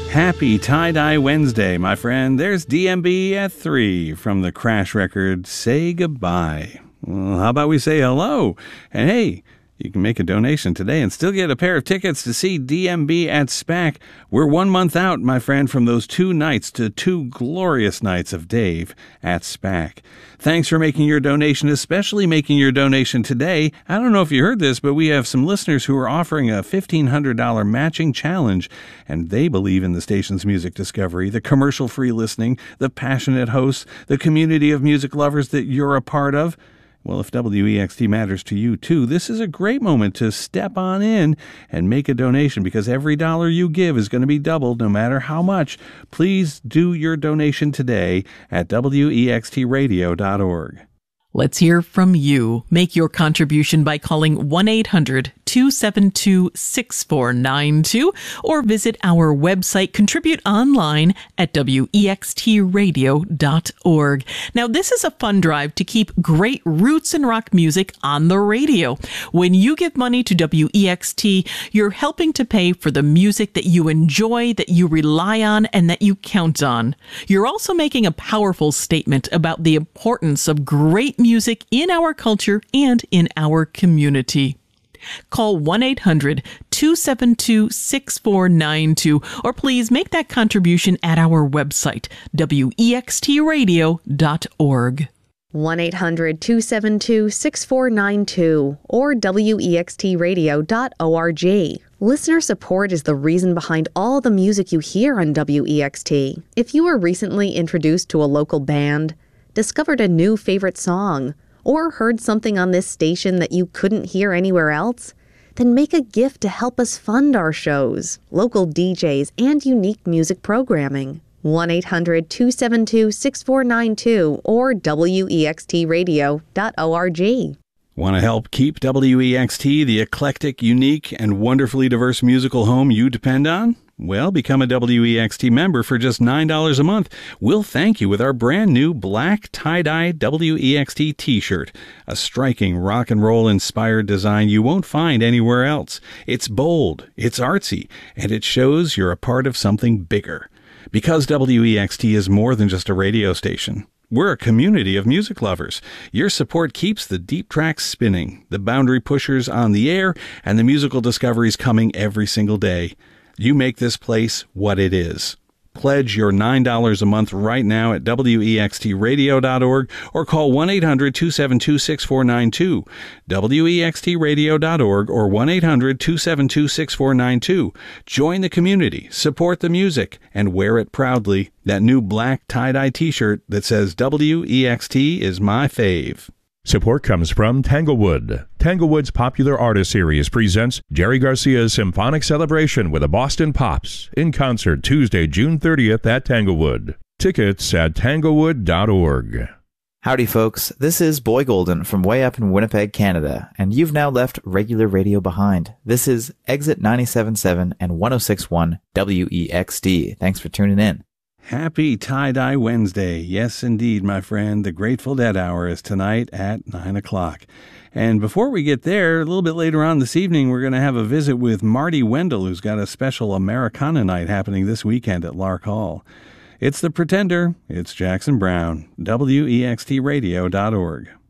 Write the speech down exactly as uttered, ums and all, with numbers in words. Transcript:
Happy Tie-Dye Wednesday, my friend. There's D M B at three from the Crash record, Say Goodbye. Well, how about we say hello? And hey, you can make a donation today and still get a pair of tickets to see D M B at SPAC. We're one month out, my friend, from those two nights to two glorious nights of Dave at SPAC. Thanks for making your donation, especially making your donation today. I don't know if you heard this, but we have some listeners who are offering a fifteen hundred dollars matching challenge, and they believe in the station's music discovery, the commercial-free listening, the passionate hosts, the community of music lovers that you're a part of. Well, if W E X T matters to you, too, this is a great moment to step on in and make a donation, because every dollar you give is going to be doubled no matter how much. Please do your donation today at W E X T radio dot org. Let's hear from you. Make your contribution by calling one eight hundred two seven two six four nine two or visit our website, contribute online at W E X T radio dot org. Now, this is a fun drive to keep great roots and rock music on the radio. When you give money to W E X T, you're helping to pay for the music that you enjoy, that you rely on, and that you count on. You're also making a powerful statement about the importance of great music in our culture and in our community. Call one eight hundred two seven two six four nine two or please make that contribution at our website, W E X T radio dot org. one eight hundred two seven two six four nine two or W E X T radio dot org. Listener support is the reason behind all the music you hear on W E X T. If you were recently introduced to a local band, discovered a new favorite song, or heard something on this station that you couldn't hear anywhere else, then make a gift to help us fund our shows, local D Js, and unique music programming. one eight hundred two seven two six four nine two or W E X T radio dot org. Want to help keep W E X T the eclectic, unique, and wonderfully diverse musical home you depend on? Well, become a W E X T member for just nine dollars a month. We'll thank you with our brand new black tie-dye W E X T t-shirt, a striking rock and roll inspired design you won't find anywhere else. It's bold, it's artsy, and it shows you're a part of something bigger. Because W E X T is more than just a radio station. We're a community of music lovers. Your support keeps the deep tracks spinning, the boundary pushers on the air, and the musical discoveries coming every single day. You make this place what it is. Pledge your nine dollars a month right now at W E X T radio dot org or call one eight hundred two seven two six four nine two, W E X T radio dot org or one eight hundred two seven two six four nine two. Join the community, support the music, and wear it proudly. That new black tie-dye t-shirt that says W E X T is my fave. Support comes from Tanglewood. Tanglewood's Popular Artist Series presents Jerry Garcia's Symphonic Celebration with the Boston Pops in concert Tuesday, June thirtieth at Tanglewood. Tickets at tanglewood dot org. Howdy, folks. This is Boy Golden from way up in Winnipeg, Canada, and you've now left regular radio behind. This is Exit ninety-seven point seven and one oh six point one W E X T. Thanks for tuning in. Happy Tie-Dye Wednesday. Yes, indeed, my friend. The Grateful Dead Hour is tonight at nine o'clock. And before we get there, a little bit later on this evening, we're going to have a visit with Marty Wendell, who's got a special Americana night happening this weekend at Lark Hall. It's The Pretender. It's Jackson Browne. W E X T radio dot org.